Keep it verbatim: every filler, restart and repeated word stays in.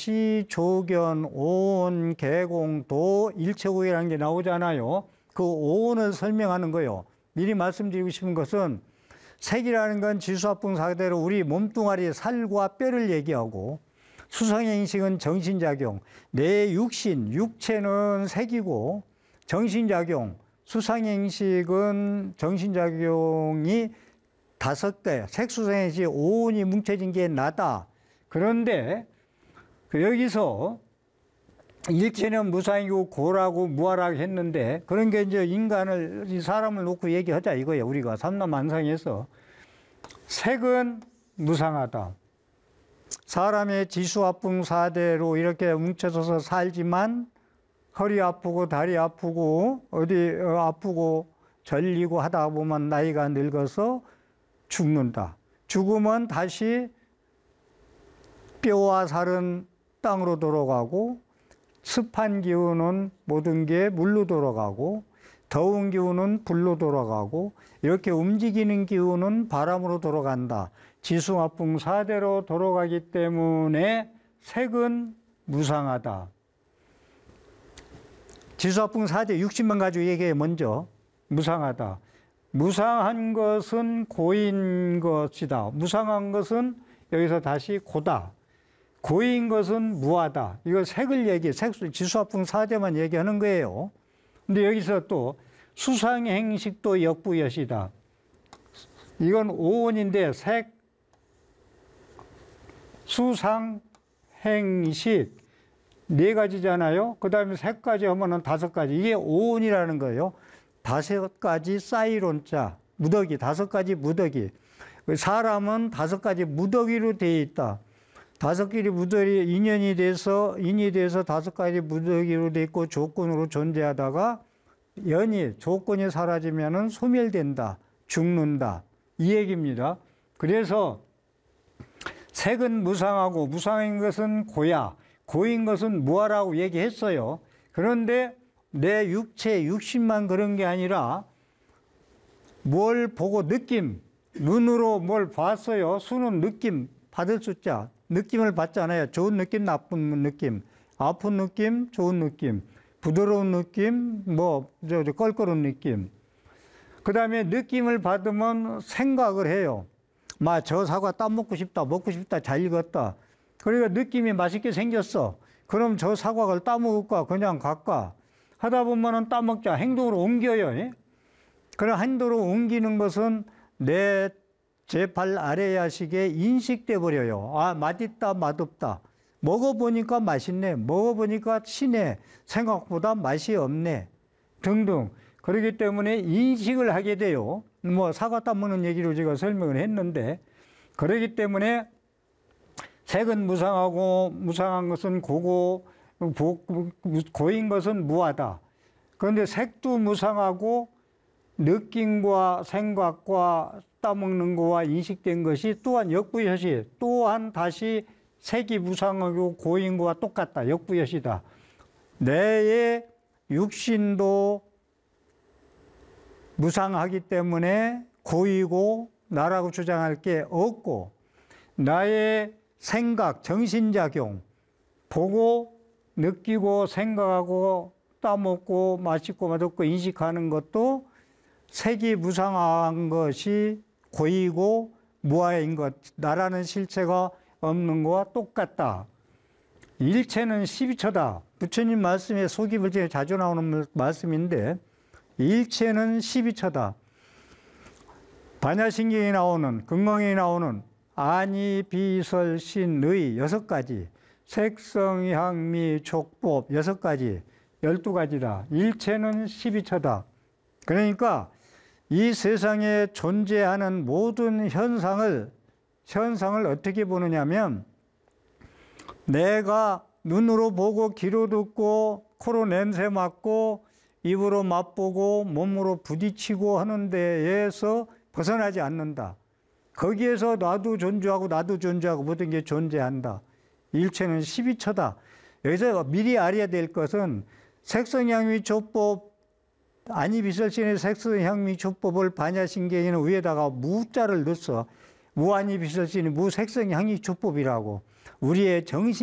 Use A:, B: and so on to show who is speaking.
A: 시, 조견, 오온, 계공, 도, 일체오이라는 게 나오잖아요. 그 오온을 설명하는 거예요. 미리 말씀드리고 싶은 것은 색이라는 건 지수합분 사대로 우리 몸뚱아리 살과 뼈를 얘기하고, 수상행식은 정신작용, 내 육신, 육체는 색이고, 정신작용, 수상행식은 정신작용이 다섯 개, 색수상행식 오온이 뭉쳐진 게 나다. 그런데 여기서 일체는 무상이고 고라고 무아라고 했는데, 그런 게 이제 인간을, 이 사람을 놓고 얘기하자 이거예요. 우리가 삼라만상에서 색은 무상하다. 사람의 지수합분 사대로 이렇게 뭉쳐져서 살지만 허리 아프고 다리 아프고 어디 아프고 절리고 하다 보면 나이가 늙어서 죽는다. 죽으면 다시 뼈와 살은 땅으로 돌아가고, 습한 기운은 모든 게 물로 돌아가고, 더운 기운은 불로 돌아가고, 이렇게 움직이는 기운은 바람으로 돌아간다. 지수합분 사대로 돌아가기 때문에 색은 무상하다. 지수합분 사대 육신만 가지고 얘기해. 먼저 무상하다. 무상한 것은 고인 것이다. 무상한 것은 여기서 다시 고다. 고인 것은 무하다. 이거 색을 얘기해. 색, 지수합분 사대만 얘기하는 거예요. 근데 여기서 또 수상행식도 역부여시다. 이건 오온인데 색, 수상행식 네 가지잖아요. 그 다음에 색까지 하면은 다섯 가지. 이게 오온이라는 거예요. 다섯 가지 사이론자, 무더기, 다섯 가지 무더기. 사람은 다섯 가지 무더기로 되어 있다. 다섯 개의 무더기, 인연이 돼서, 인이 돼서 다섯 가지 무더기로 되어 있고 조건으로 존재하다가 연이, 조건이 사라지면은 소멸된다. 죽는다. 이 얘기입니다. 그래서 색은 무상하고, 무상인 것은 고야, 고인 것은 무하라고 얘기했어요. 그런데 내 육체, 육신만 그런 게 아니라 뭘 보고 느낌, 눈으로 뭘 봤어요. 수는 느낌, 받을 숫자, 느낌을 받잖아요. 좋은 느낌, 나쁜 느낌, 아픈 느낌, 좋은 느낌, 부드러운 느낌, 뭐, 저, 저 껄끄러운 느낌. 그 다음에 느낌을 받으면 생각을 해요. 마, 저 사과 따먹고 싶다, 먹고 싶다, 잘 익었다. 그러니까 느낌이 맛있게 생겼어. 그럼 저 사과를 따먹을까, 그냥 갈까? 하다 보면은 따먹자. 행동으로 옮겨요. 그런 행동으로 옮기는 것은 내 제팔 아래야식에 인식돼 버려요. 아, 맛있다, 맛없다. 먹어보니까 맛있네. 먹어보니까 시네. 생각보다 맛이 없네. 등등. 그렇기 때문에 인식을 하게 돼요. 뭐 사과 따먹는 얘기로 제가 설명을 했는데, 그렇기 때문에 색은 무상하고, 무상한 것은 고고, 고인 것은 무하다. 그런데 색도 무상하고 느낌과 생각과 따먹는 거와 인식된 것이 또한 역부여시, 또한 다시 색이 무상하고 고인 거와 똑같다. 역부여시다. 내의 육신도 무상하기 때문에 고이고 나라고 주장할 게 없고, 나의 생각, 정신작용, 보고 느끼고 생각하고 따먹고 맛있고 맛없고 인식하는 것도 색이 무상한 것이 고이고 무아인 것, 나라는 실체가 없는 거와 똑같다. 일체는 십이처다. 부처님 말씀에 소기불전에 자주 나오는 말씀인데, 일체는 십이처다. 반야신경에 나오는, 금강에 나오는 아니, 비설, 신, 의 여섯 가지, 색성, 향미, 촉법 여섯 가지, 열두 가지다. 일체는 십이처다. 그러니까 이 세상에 존재하는 모든 현상을, 현상을 어떻게 보느냐면, 내가 눈으로 보고 귀로 듣고 코로 냄새 맡고 입으로 맛보고 몸으로 부딪히고 하는 데에서 벗어나지 않는다. 거기에서 나도 존재하고 나도 존재하고 모든 게 존재한다. 일체는 십이처다. 여기서 미리 알아야 될 것은 색성향미촉법, 아니비설신의 색성향미촉법을 반야신경에는 위에다가 무자를 넣었어. 무아니비설신이 무색성향미촉법이라고. 우리의 정신